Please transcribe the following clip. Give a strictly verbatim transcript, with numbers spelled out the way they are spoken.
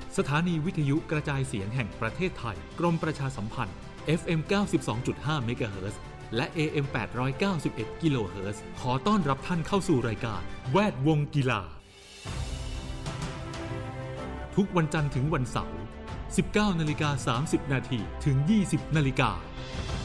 สถานีวิทยุกระจายเสียงแห่งประเทศไทยกรมประชาสัมพันธ์ เอฟ เอ็ม เก้าสิบสองจุดห้า เมกะเฮิรตซ์และ เอ เอ็ม แปดร้อยเก้าสิบเอ็ด กิโลเฮิรตซ์ขอต้อนรับท่านเข้าสู่รายการแวดวงกีฬาทุกวันจันทร์ถึงวันเสาร์ สิบเก้านาฬิกาสามสิบนาที ถึง ยี่สิบนาฬิกา